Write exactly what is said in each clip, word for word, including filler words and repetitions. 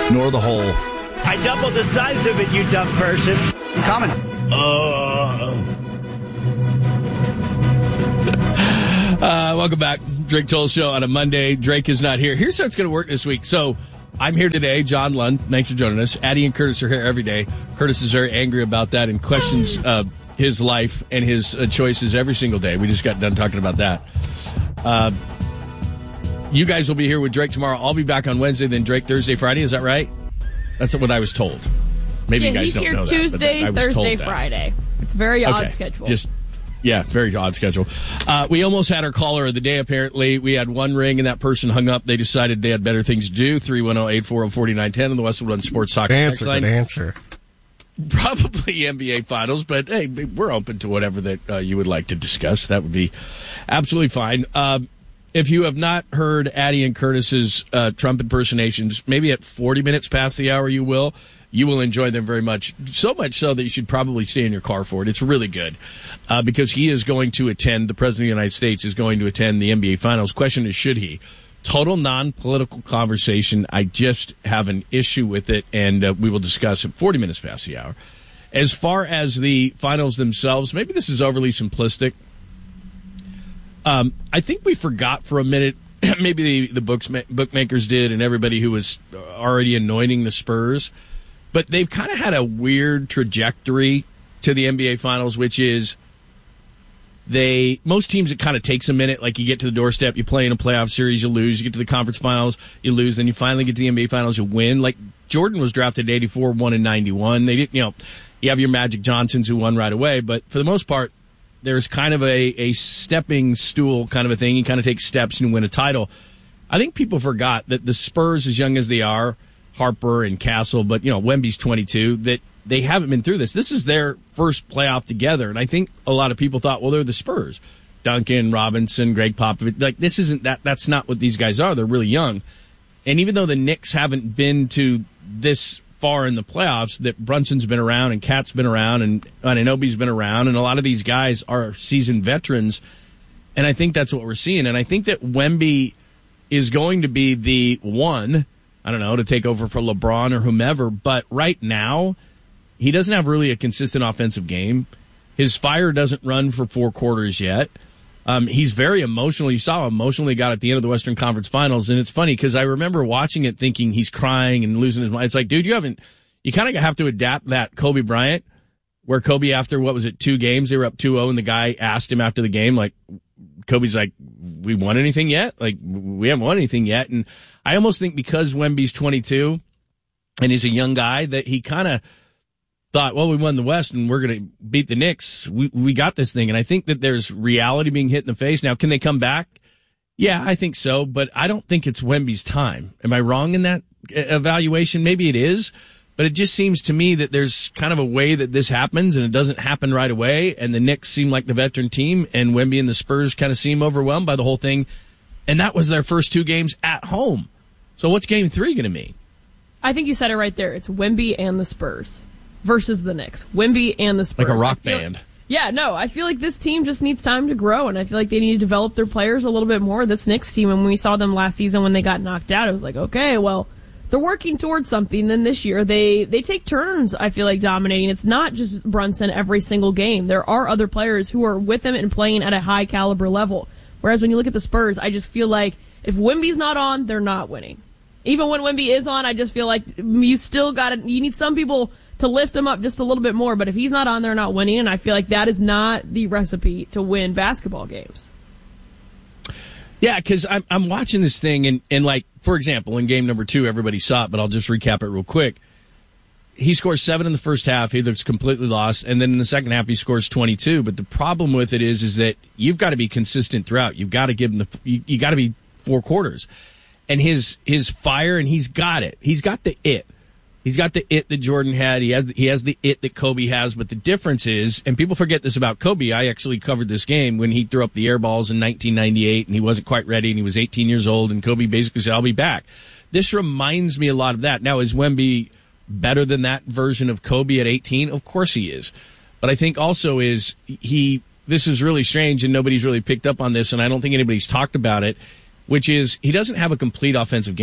nor the whole. I doubled the size of it, you dumb person. Coming. Uh. uh, welcome back. Drake Toll Show on a Monday. Drake is not here. Here's how it's going to work this week. So I'm here today. John Lund, thanks for joining us. Addie and Curtis are here every day. Curtis is very angry about that and questions uh, his life and his uh, choices every single day. We just got done talking about that. Uh, you guys will be here with Drake tomorrow. I'll be back on Wednesday, then Drake Thursday, Friday. Is that right? That's what I was told. Maybe yeah, you guys he's don't here know Tuesday, that. Tuesday, Thursday, Friday. It's a very odd okay. schedule. Just Yeah, very odd schedule. Uh, we almost had our caller of the day, apparently. We had one ring, and that person hung up. They decided they had better things to do. three one zero, eight four zero, four nine one zero on the Westwood One Sports Talk. Good answer, good answer. Probably N B A Finals, but hey, we're open to whatever that uh, you would like to discuss. That would be absolutely fine. Uh, if you have not heard Addie and Curtis's uh, Trump impersonations, maybe at forty minutes past the hour you will. You will enjoy them very much, so much so that you should probably stay in your car for it. It's really good uh, because he is going to attend, the President of the United States is going to attend the N B A Finals. Question is, should he? Total non-political conversation. I just have an issue with it, and uh, we will discuss it forty minutes past the hour. As far as the finals themselves, maybe this is overly simplistic. Um, I think we forgot for a minute, maybe the, the books, bookmakers did and everybody who was already anointing the Spurs, but they've kind of had a weird trajectory to the N B A Finals, which is they most teams, it kind of takes a minute. Like you get to the doorstep, you play in a playoff series, you lose. You get to the conference finals, you lose. Then you finally get to the N B A Finals, you win. Like Jordan was drafted in eighty-four, won in ninety-one. They didn't, you know, you have your Magic Johnsons who won right away, but for the most part, there's kind of a, a stepping stool kind of a thing. You kind of take steps and win a title. I think people forgot that the Spurs, as young as they are, Harper and Castle, but, you know, Wemby's twenty-two, that they haven't been through this. This is their first playoff together, and I think a lot of people thought, well, they're the Spurs. Duncan, Robinson, Greg Popovich. Like, this isn't that. That's not what these guys are. They're really young. And even though the Knicks haven't been to this far in the playoffs, that Brunson's been around and Cat's been around and Anunoby's been around, and a lot of these guys are seasoned veterans, and I think that's what we're seeing. And I think that Wemby is going to be the one, I don't know, to take over for LeBron or whomever, but right now, he doesn't have really a consistent offensive game. His fire doesn't run for four quarters yet. Um, he's very emotional. You saw how emotional he got at the end of the Western Conference Finals, and it's funny because I remember watching it thinking he's crying and losing his mind. It's like, dude, you haven't, you kind of have to adapt that Kobe Bryant, where Kobe, after, what was it, two games, they were up two oh, and the guy asked him after the game, like, Kobe's like, we won anything yet? Like, we haven't won anything yet. And I almost think because Wemby's twenty-two and he's a young guy that he kind of thought, well, we won the West and we're going to beat the Knicks. We we got this thing. And I think that there's reality being hit in the face. Now, can they come back? Yeah, I think so, but I don't think it's Wemby's time. Am I wrong in that evaluation? Maybe it is, but it just seems to me that there's kind of a way that this happens and it doesn't happen right away. And the Knicks seem like the veteran team, and Wemby and the Spurs kind of seem overwhelmed by the whole thing. And that was their first two games at home. So what's game three going to mean? I think you said it right there. It's Wemby and the Spurs versus the Knicks. Wemby and the Spurs. Like a rock feel, band. Yeah, no, I feel like this team just needs time to grow, and I feel like they need to develop their players a little bit more. This Knicks team, and when we saw them last season when they got knocked out, it was like, okay, well, they're working towards something. Then this year, they, they take turns, I feel like, dominating. It's not just Brunson every single game. There are other players who are with him and playing at a high caliber level. Whereas when you look at the Spurs, I just feel like if Wemby's not on, they're not winning. Even when Wemby is on, I just feel like you still got to, you need some people to lift him up just a little bit more, but if he's not on, they're not winning, and I feel like that is not the recipe to win basketball games. Yeah, because I'm, I'm watching this thing, and, and like, for example, in game number two, everybody saw it, but I'll just recap it real quick. He scores seven in the first half. He looks completely lost, and then in the second half, he scores twenty-two. But the problem with it is, is that you've got to be consistent throughout. You've got to give him the, you, you got to be four quarters, and his his fire, and he's got it. He's got the it. He's got the it that Jordan had. He has he has the it that Kobe has. But the difference is, and people forget this about Kobe. I actually covered this game when he threw up the air balls in nineteen ninety-eight, and he wasn't quite ready, and he was eighteen years old, and Kobe basically said, "I'll be back." This reminds me a lot of that. Now, is Wemby better than that version of Kobe at eighteen? Of course he is. But I think also is he. This is really strange, and nobody's really picked up on this, and I don't think anybody's talked about it. Which is he doesn't have a complete offensive game.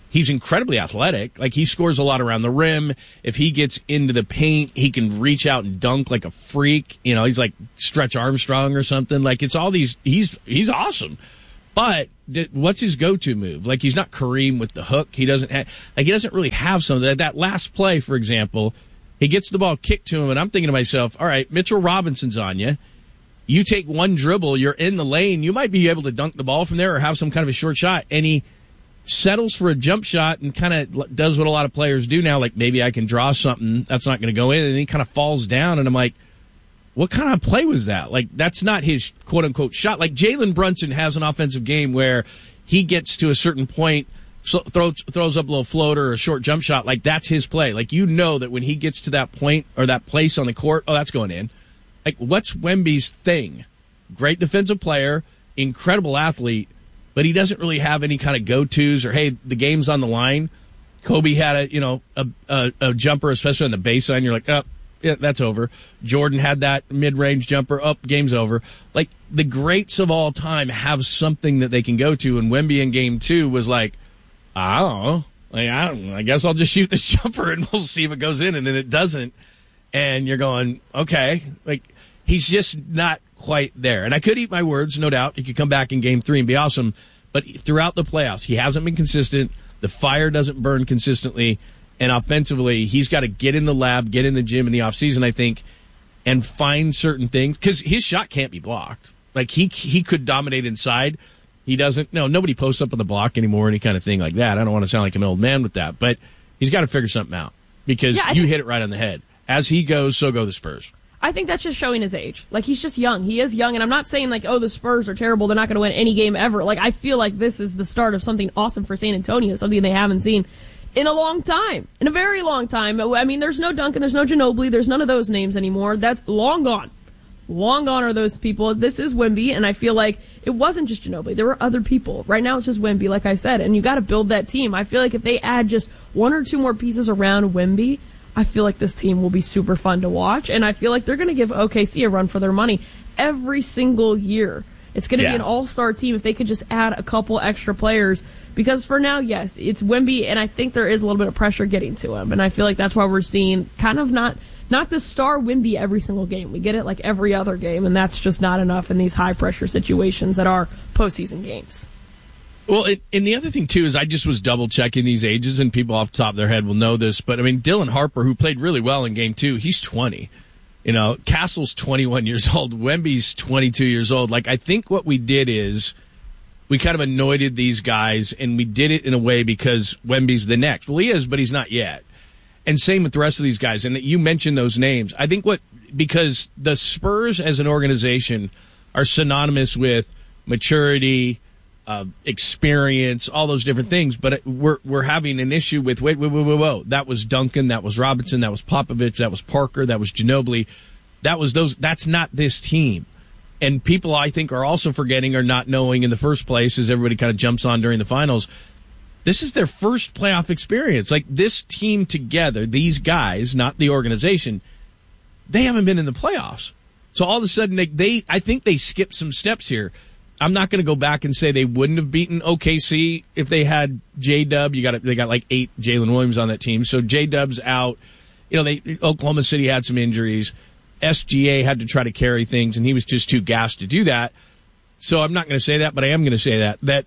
He's incredibly athletic. Like, he scores a lot around the rim. If he gets into the paint, he can reach out and dunk like a freak. You know, he's like Stretch Armstrong or something. Like, it's all these, he's, he's awesome. But what's his go-to move? Like, he's not Kareem with the hook. He doesn't have, like, he doesn't really have some of that. That last play, for example, he gets the ball kicked to him, and I'm thinking to myself, all right, Mitchell Robinson's on you. You take one dribble, you're in the lane. You might be able to dunk the ball from there or have some kind of a short shot. And he settles for a jump shot and kind of does what a lot of players do now, like, maybe I can draw something that's not going to go in, and he kind of falls down, and I'm like, what kind of play was that? Like, that's not his quote-unquote shot. Like, Jalen Brunson has an offensive game where he gets to a certain point, so throws, throws up a little floater or a short jump shot. Like, that's his play. Like, you know that when he gets to that point or that place on the court, oh, that's going in. Like, what's Wemby's thing? Great defensive player, incredible athlete, but he doesn't really have any kind of go-tos or, hey, the game's on the line. Kobe had a, you know, a, a, a jumper, especially on the baseline. You're like, oh, yeah, that's over. Jordan had that mid-range jumper. Up, oh, game's over. Like, the greats of all time have something that they can go to, and Wemby in game two was like, I don't know. Like, I don't know. I guess I'll just shoot this jumper and we'll see if it goes in, and then it doesn't. And you're going, okay. Like, he's just not quite there. And I could eat my words, no doubt. He could come back in game three and be awesome. But throughout the playoffs, he hasn't been consistent. The fire doesn't burn consistently. And offensively, he's got to get in the lab, get in the gym in the offseason, I think, and find certain things. Because his shot can't be blocked. Like, he he could dominate inside. He doesn't. No, nobody posts up on the block anymore, any kind of thing like that. I don't want to sound like an old man with that. But he's got to figure something out. Because yeah, you think- hit it right on the head. As he goes, so go the Spurs. I think that's just showing his age. Like, he's just young. He is young, and I'm not saying, like, oh, the Spurs are terrible, they're not going to win any game ever. Like, I feel like this is the start of something awesome for San Antonio, something they haven't seen in a long time. In a very long time. I mean, there's no Duncan, there's no Ginobili, there's none of those names anymore. That's long gone. Long gone are those people. This is Wemby, and I feel like it wasn't just Ginobili. There were other people. Right now, it's just Wemby, like I said, and you got to build that team. I feel like if they add just one or two more pieces around Wemby, I feel like this team will be super fun to watch, and I feel like they're going to give O K C a run for their money every single year. It's going to yeah. be an all-star team if they could just add a couple extra players, because for now, yes, it's Wemby, and I think there is a little bit of pressure getting to him, and I feel like that's why we're seeing kind of not not the star Wemby every single game. We get it like every other game, and that's just not enough in these high-pressure situations that are postseason games. Well, it, and the other thing, too, is I just was double-checking these ages, and people off the top of their head will know this, but, I mean, Dylan Harper, who played really well in Game two, he's twenty. You know, Castle's twenty-one years old. Wemby's twenty-two years old. Like, I think what we did is we kind of anointed these guys, and we did it in a way because Wemby's the next. Well, he is, but he's not yet. And same with the rest of these guys. And you mentioned those names. I think what – because the Spurs as an organization are synonymous with maturity – Uh, experience, all those different things, but we're we're having an issue with wait, wait, wait, wait, whoa. That was Duncan, that was Robinson, that was Popovich, that was Parker, that was Ginobili, that was those. That's not this team, and people I think are also forgetting or not knowing in the first place, as everybody kind of jumps on during the finals. This is their first playoff experience. Like, this team together, these guys, not the organization, they haven't been in the playoffs. So all of a sudden, they, they I think they skipped some steps here. I'm not going to go back and say they wouldn't have beaten O K C if they had J-Dub. You got they got like eight Jalen Williams on that team. So J-Dub's out. You know, they Oklahoma City had some injuries. S G A had to try to carry things, and he was just too gassed to do that. So I'm not going to say that, but I am going to say that that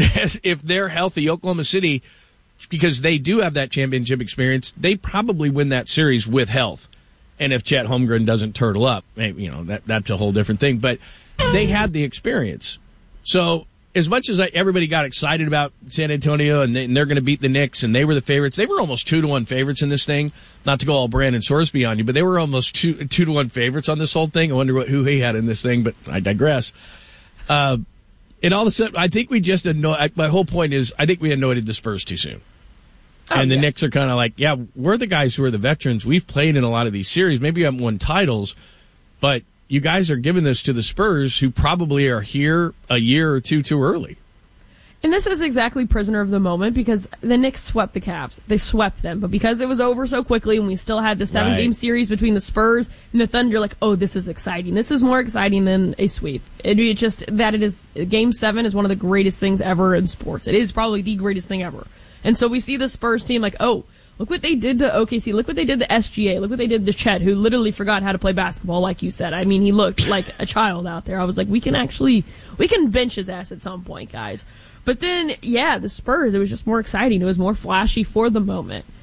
if they're healthy, Oklahoma City, because they do have that championship experience, they probably win that series with health. And if Chet Holmgren doesn't turtle up, maybe, you know, that that's a whole different thing. But they had the experience. So as much as I, everybody got excited about San Antonio and, they, and they're going to beat the Knicks and they were the favorites, they were almost two to one favorites in this thing. Not to go all Brandon Sorsby on you, but they were almost two two to one favorites on this whole thing. I wonder what who he had in this thing, but I digress. Uh, and all of a sudden, I think we just annoyed. My whole point is, I think we anointed the Spurs too soon. Oh, and the yes. Knicks are kind of like, yeah, we're the guys who are the veterans. We've played in a lot of these series. Maybe we haven't won titles, but you guys are giving this to the Spurs, who probably are here a year or two too early. And this is exactly prisoner of the moment, because the Knicks swept the Cavs. They swept them. But because it was over so quickly and we still had the seven-game right. series between the Spurs and the Thunder, like, oh, this is exciting. This is more exciting than a sweep. It, it just that it is – Game seven is one of the greatest things ever in sports. It is probably the greatest thing ever. And so we see the Spurs team like, oh, look what they did to O K C. Look what they did to S G A. Look what they did to Chet, who literally forgot how to play basketball, like you said. I mean, he looked like a child out there. I was like, we can actually, we can bench his ass at some point, guys. But then, yeah, the Spurs, it was just more exciting. It was more flashy for the moment.